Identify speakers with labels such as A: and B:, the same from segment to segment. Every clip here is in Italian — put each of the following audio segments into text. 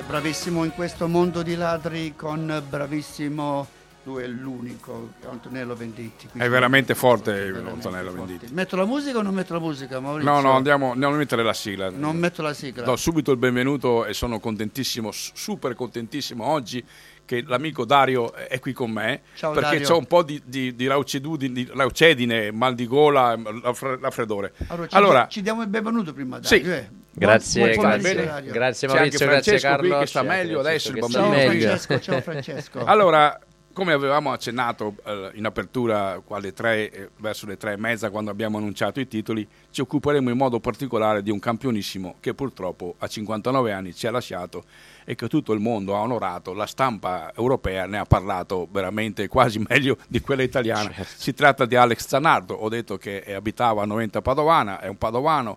A: bravissimo in questo mondo di ladri, con bravissimo, lui è l'unico, Antonello Venditti.
B: È veramente forte Antonello Venditti.
A: Metto la musica o non metto la musica, Maurizio?
B: No, andiamo a mettere la sigla.
A: Non metto la sigla.
B: Do subito il benvenuto e sono contentissimo, super contentissimo oggi che l'amico Dario è qui con me.
A: Ciao,
B: perché
A: Dario.
B: c'ho un po' di raucedine, mal di gola, raffreddore.
A: Allora ci diamo il benvenuto prima, Dario.
B: Sì.
C: Grazie
A: Maurizio,
C: grazie Maurizio,
B: qui che sta meglio adesso, il bambino.
A: Ciao Francesco.
B: Allora, come avevamo accennato in apertura verso le 3:30 quando abbiamo annunciato i titoli, ci occuperemo in modo particolare di un campionissimo che purtroppo a 59 anni ci ha lasciato e che tutto il mondo ha onorato. La stampa europea ne ha parlato veramente quasi meglio di quella italiana.
C: Certo.
B: Si tratta di Alex Zanardo. Ho detto che abitava a Noventa Padovana, è un padovano,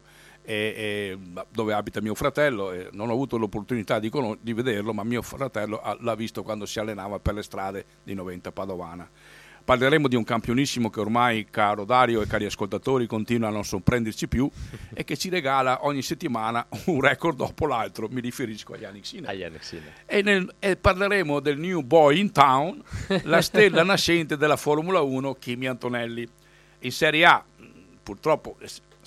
B: dove abita mio fratello. Non ho avuto l'opportunità di vederlo, ma mio fratello l'ha visto quando si allenava per le strade di Noventa Padovana. Parleremo di un campionissimo che ormai, caro Dario e cari ascoltatori, continua a non sorprenderci più e che ci regala ogni settimana un record dopo l'altro. Mi riferisco agli Yannick Sinner. E parleremo del new boy in town, la stella nascente della Formula 1, Kimi Antonelli. In Serie A, purtroppo,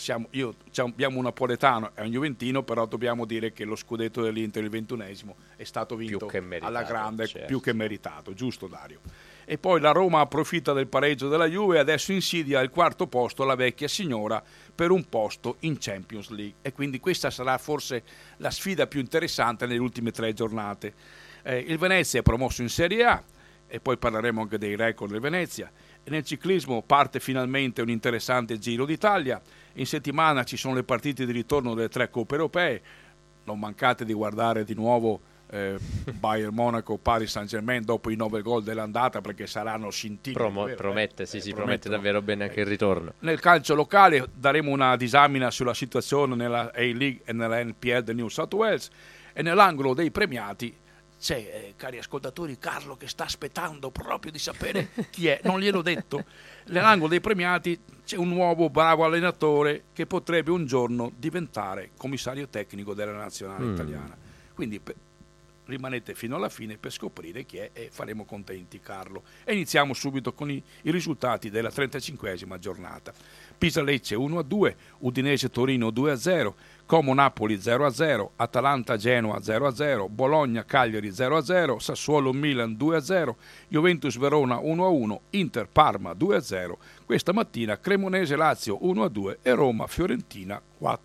B: abbiamo un napoletano e un juventino, però dobbiamo dire che lo scudetto dell'Inter, il 21esimo, è stato vinto alla grande, certo. Più che meritato, giusto Dario? E poi la Roma approfitta del pareggio della Juve e adesso insidia al quarto posto la vecchia signora per un posto in Champions League, e quindi questa sarà forse la sfida più interessante nelle ultime 3 giornate. Il Venezia è promosso in Serie A e poi parleremo anche dei record del Venezia. E nel ciclismo parte finalmente un interessante Giro d'Italia. In settimana ci sono le partite di ritorno delle 3 coppe europee. Non mancate di guardare di nuovo Bayern Monaco, Paris Saint-Germain dopo i 9 gol dell'andata, perché saranno scintille.
C: Promette davvero bene anche il ritorno.
B: Nel calcio locale daremo una disamina sulla situazione nella A-League e nella NPL del New South Wales, e nell'angolo dei premiati c'è, cari ascoltatori, Carlo che sta aspettando proprio di sapere chi è, non gliel'ho detto. Nell'angolo dei premiati c'è un nuovo bravo allenatore che potrebbe un giorno diventare commissario tecnico della nazionale italiana. Quindi rimanete fino alla fine per scoprire chi è e faremo contenti Carlo. E iniziamo subito con i risultati della 35esima giornata. Pisa-Lecce 1-2, Udinese-Torino 2-0, Como-Napoli 0-0, Atalanta-Genoa 0-0, Bologna-Cagliari 0-0, Sassuolo-Milan 2-0, Juventus-Verona 1-1, Inter-Parma 2-0, questa mattina Cremonese-Lazio 1-2 e Roma-Fiorentina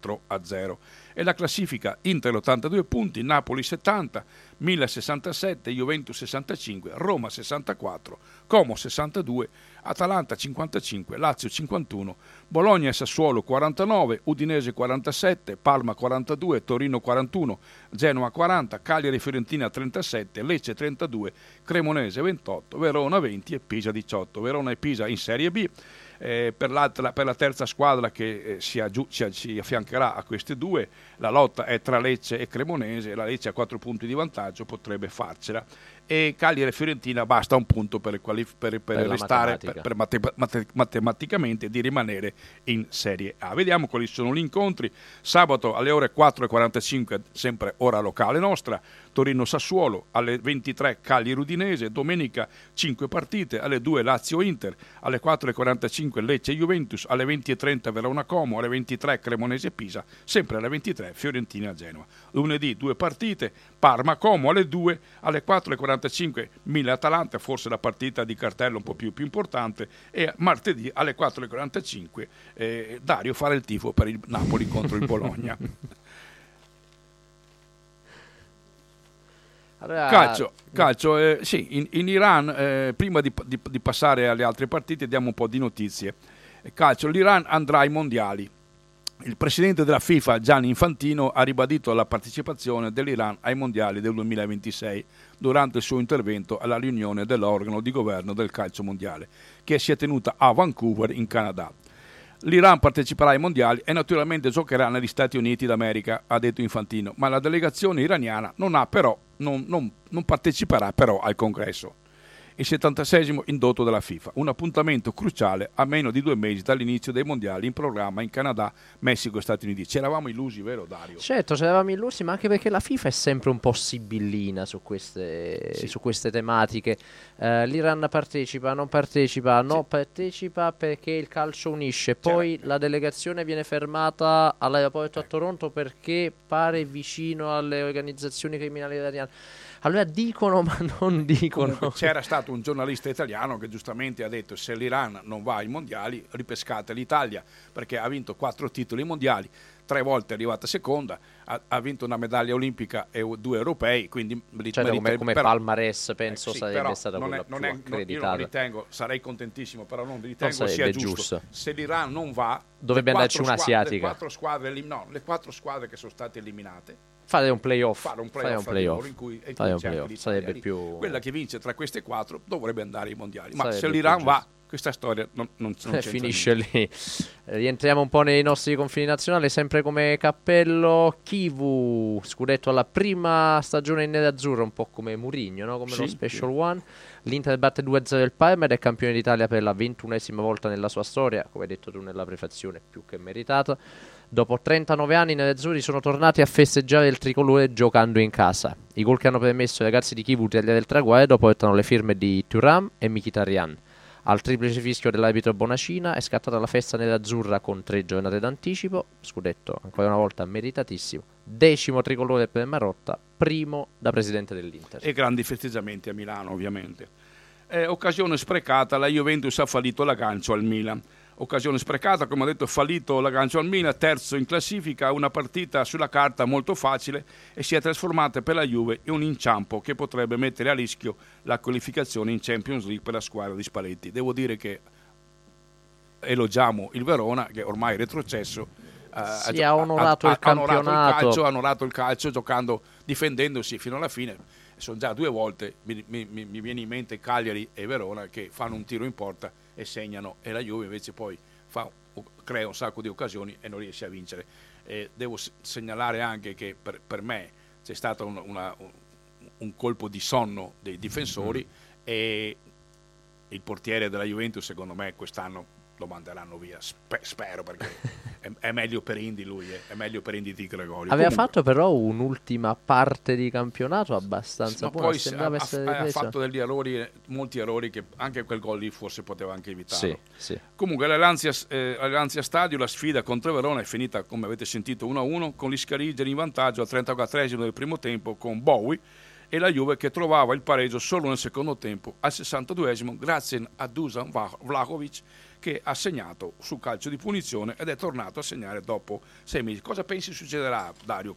B: 4-0. E la classifica: Inter 82 punti, Napoli 70, Milan 67, Juventus 65, Roma 64, Como 62, Atalanta 55, Lazio 51, Bologna e Sassuolo 49, Udinese 47, Parma 42, Torino 41, Genoa 40, Cagliari e Fiorentina 37, Lecce 32, Cremonese 28, Verona 20 e Pisa 18. Verona e Pisa in Serie B. Per la terza squadra che si affiancherà a queste due, la lotta è tra Lecce e Cremonese. La Lecce ha 4 punti di vantaggio, potrebbe farcela, e Cagliari e Fiorentina basta un punto per restare matematicamente di rimanere in Serie A. Vediamo quali sono gli incontri. Sabato alle ore 4:45, sempre ora locale nostra, Torino-Sassuolo, alle 23 Cagliari-Udinese. Domenica 5 partite: alle 2 Lazio-Inter, alle 4:45 Lecce-Juventus, alle 20:30 Verona-Como, alle 23 Cremonese-Pisa, sempre alle 23 Fiorentina-Genoa. Lunedì 2 partite: Parma-Como alle 2, alle 4:45 Milan-Atalanta, forse la partita di cartello un po' più importante, e martedì alle 4:45 Dario farà il tifo per il Napoli contro il Bologna.
C: Allora...
B: Calcio, sì, in Iran, prima di passare alle altre partite, diamo un po' di notizie. Calcio, l'Iran andrà ai mondiali. Il presidente della FIFA, Gianni Infantino, ha ribadito la partecipazione dell'Iran ai mondiali del 2026 durante il suo intervento alla riunione dell'organo di governo del calcio mondiale, che si è tenuta a Vancouver, in Canada. L'Iran parteciperà ai mondiali e naturalmente giocherà negli Stati Uniti d'America, ha detto Infantino, ma la delegazione iraniana non parteciperà però al congresso. il 76esimo indotto della FIFA, un appuntamento cruciale a meno di 2 mesi dall'inizio dei mondiali in programma in Canada, Messico e Stati Uniti. Ci eravamo illusi, vero Dario?
C: Certo, ci eravamo illusi, ma anche perché la FIFA è sempre un po' sibillina su queste tematiche. L'Iran partecipa, non partecipa, no, partecipa perché il calcio unisce. Poi la delegazione viene fermata all'aeroporto a Toronto perché pare vicino alle organizzazioni criminali iraniane. Allora dicono ma non dicono.
B: Comunque, c'era stato un giornalista italiano che giustamente ha detto: se l'Iran non va ai mondiali, ripescate l'Italia, perché ha vinto 4 titoli mondiali, 3 volte è arrivata seconda, ha vinto una medaglia olimpica e 2 europei, quindi
C: certo, come
B: però,
C: palmarès penso
B: sì,
C: sarebbe stata quella più accreditata.
B: Io non ritengo, sarei contentissimo, però non ritengo sia giusto. Se l'Iran non va,
C: dovrebbe andarci un'asiatica.
B: Le 4 squadre che sono state eliminate,
C: fare un playoff.
B: Fare un playoff in cui
C: sarebbe più.
B: Quella che vince tra queste 4 dovrebbe andare ai mondiali. Ma se l'Iran va, questa storia non
C: finisce lì. Rientriamo un po' nei nostri confini nazionali, sempre come cappello. Kivu, scudetto alla prima stagione in nerazzurro, un po' come Mourinho, no? Come lo Special One. L'Inter batte 2-0 il Parma ed è campione d'Italia per la 21esima volta nella sua storia, come hai detto tu nella prefazione, più che meritata. Dopo 39 anni i nerazzurri sono tornati a festeggiare il tricolore giocando in casa. I gol che hanno permesso ai ragazzi di Kivu di tagliare il traguardo portano le firme di Thuram e Mkhitaryan. Al triplice fischio dell'arbitro Bonacina è scattata la festa nerazzurra con 3 giornate d'anticipo. Scudetto ancora una volta meritatissimo. 10° tricolore per Marotta, primo da presidente dell'Inter.
B: E grandi festeggiamenti a Milano, ovviamente. Occasione sprecata, la Juventus ha fallito l'aggancio al Milan. Occasione sprecata, come ho detto, fallito l'aggancio al Milan, terzo in classifica, una partita sulla carta molto facile e si è trasformata per la Juve in un inciampo che potrebbe mettere a rischio la qualificazione in Champions League per la squadra di Spalletti. Devo dire che elogiamo il Verona, che ormai è retrocesso,
C: ha onorato il campionato,
B: ha onorato il calcio giocando, difendendosi fino alla fine. Sono già 2 volte, mi viene in mente Cagliari e Verona che fanno un tiro in porta e segnano, e la Juve invece poi crea un sacco di occasioni e non riesce a vincere. Devo segnalare anche che per me c'è stato un colpo di sonno dei difensori e il portiere della Juventus secondo me quest'anno lo manderanno via, spero, perché è meglio per Indy lui, è meglio per Indy di Gregorio.
C: Aveva fatto però un'ultima parte di campionato abbastanza buona,
B: poi ha fatto degli errori, molti errori, che anche quel gol lì forse poteva anche evitarlo.
C: Sì.
B: Comunque all'Anzia Stadio la sfida contro Verona è finita, come avete sentito, 1-1 con gli Scarigeri in vantaggio al 34esimo del primo tempo con Bowie, e la Juve che trovava il pareggio solo nel secondo tempo al 62esimo grazie a Dusan Vlahovic, che ha segnato su calcio di punizione ed è tornato a segnare dopo 6 mesi. Cosa pensi succederà, Dario,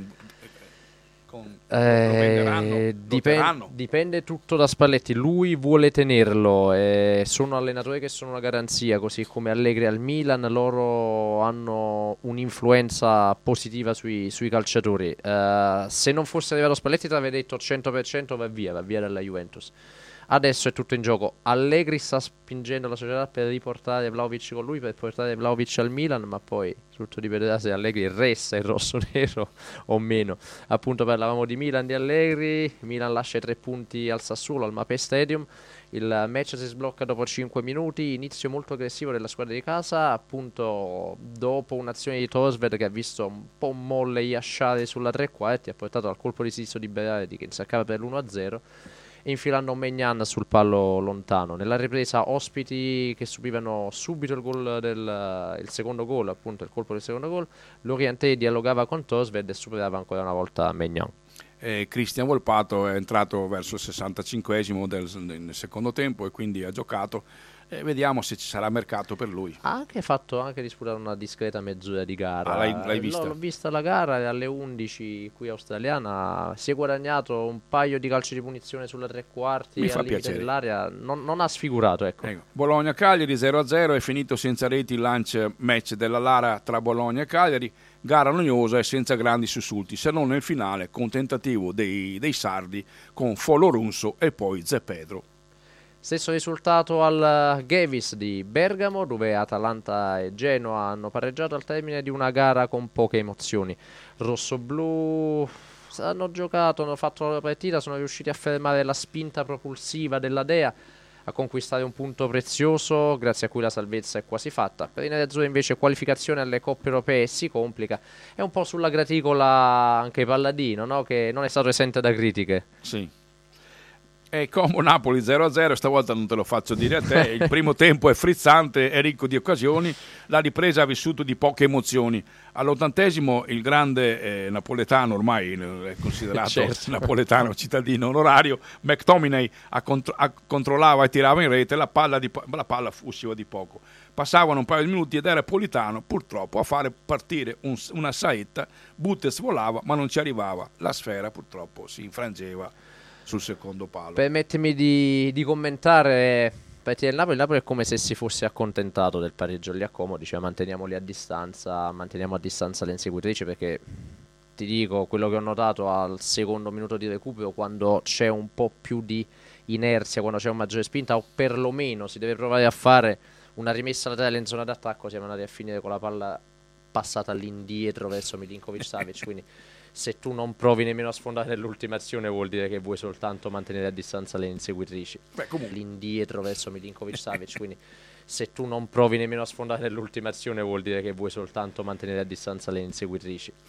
C: dipende tutto da Spalletti. Lui vuole tenerlo, sono allenatori che sono una garanzia, così come Allegri al Milan. Loro hanno un'influenza positiva sui calciatori. Se non fosse arrivato Spalletti ti avrei detto 100% va via dalla Juventus. Adesso è tutto in gioco. Allegri sta spingendo la società per riportare Vlahovic con lui, per portare Vlahovic al Milan, ma poi tutto dipenderà se Allegri resta il rosso-nero o meno. Appunto parlavamo di Milan, di Allegri. Milan lascia i 3 punti al Sassuolo, al Mapei Stadium. Il match si sblocca dopo 5 minuti, inizio molto aggressivo della squadra di casa, appunto dopo un'azione di Torsved che ha visto un po' molle Iasciari sulla 3/4, ha portato al colpo di sinistro di Berardi che insaccava per l'1-0. Infilando Maignan sul palo lontano. Nella ripresa ospiti che subivano subito il secondo gol, appunto il colpo del secondo gol. Lorientè dialogava con Torsved e superava ancora una volta Maignan.
B: Cristian Volpato è entrato verso il 65esimo del secondo tempo e quindi ha giocato. Vediamo se ci sarà mercato per lui.
C: Ha anche disputato una discreta mezz'ora di gara.
B: L'hai vista?
C: L'ho vista la gara alle 11 qui australiana. Si è guadagnato un paio di calci di punizione sulla 3/4 al limite dell'area. Non ha sfigurato, ecco.
B: Bologna-Cagliari 0-0, è finito senza reti il lunch match della Lara tra Bologna e Cagliari. Gara noiosa e senza grandi sussulti, se non nel finale con tentativo dei sardi con Folorunso e poi Zepedro.
C: Stesso risultato al Gevis di Bergamo, dove Atalanta e Genoa hanno pareggiato al termine di una gara con poche emozioni. Rossoblu hanno giocato, hanno fatto la partita, sono riusciti a fermare la spinta propulsiva della Dea, a conquistare un punto prezioso grazie a cui la salvezza è quasi fatta. Per i nerazzurri invece qualificazione alle coppe europee si complica, è un po' sulla graticola anche Palladino, no? Che non è stato esente da critiche.
B: Sì. E Como Napoli 0-0, stavolta non te lo faccio dire a te, il primo tempo è frizzante, è ricco di occasioni, la ripresa ha vissuto di poche emozioni. All'80° il grande napoletano, ormai è considerato
C: certo,
B: napoletano cittadino onorario, McTominay controllava e tirava in rete, la palla usciva di poco. Passavano un paio di minuti ed era Politano purtroppo a fare partire una saetta, Buttez volava ma non ci arrivava, la sfera purtroppo si infrangeva sul secondo palo.
C: Permettimi di commentare partita del Napoli. Il Napoli è come se si fosse accontentato del pareggio lì a Como, diceva manteniamo a distanza le inseguitrici, perché ti dico quello che ho notato al secondo minuto di recupero, quando c'è un po' più di inerzia, quando c'è un maggiore spinta, o perlomeno si deve provare a fare una rimessa laterale in zona d'attacco, siamo andati a finire con la palla passata all'indietro verso Milinkovic-Savic, quindi se tu non provi nemmeno a sfondare nell'ultima azione vuol dire che vuoi soltanto mantenere a distanza le inseguitrici. L'indietro verso Milinkovic-Savic, quindi se tu non provi nemmeno a sfondare nell'ultima azione vuol dire che vuoi soltanto mantenere a distanza le inseguitrici.